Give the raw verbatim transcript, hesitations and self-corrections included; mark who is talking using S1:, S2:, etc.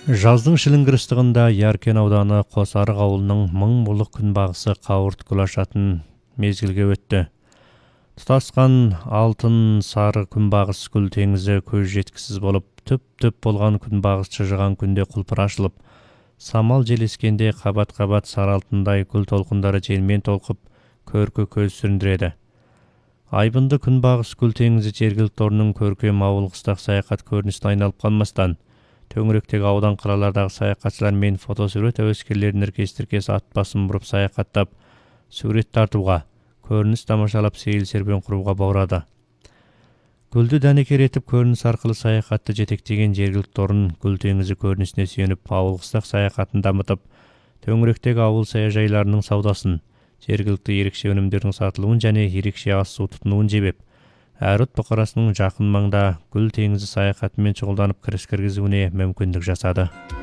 S1: Жаздың шіліңгір ыстығында Яркен ауданы Қосарық ауылының мың мұлық күнбағысы қауырт гүл ашатын мезгілге өтті. Тұтасқан алтын сары күнбағыс гүл теңізі көз жеткісіз болып, түп-түп болған күнбағыс шыжыған күнде құлпыр ашылып, самал желескенде қабат-қабат сары алтындай гүл толқындары желмен толқып, көркі көз сүріндіреді. Айбынды күнбағыс гүл теңізі жергілікті орынның көркем ауыл қыстақ саяхат көрінісіне айналып қалмастан, төңіректегі аудан қалалардағы саяхатшылар мен фотосурет әуескерлерін іркес-тіркес ат басын бұрып саяхаттап, сурет тартуға, көрініс тамашалап сейіл серуен құруға баурады. Гүлді дәнекер етіп көрініс арқылы саяхатты жетектеген жергілікті орын гүл теңізі көрінісіне сүйеніп, ауыл қыстақ саяхатын дамытып, төңіректегі ауыл саяжайларының саудасын, жергілікті ерекше өнімдердің сатылуын және ерекше ас су тұтынуын жебеп, әр ұлт бұқарасының жақын маңда гүл теңізі саяхатымен шұғылданып кіріс кіргізуіне мүмкіндік жасады.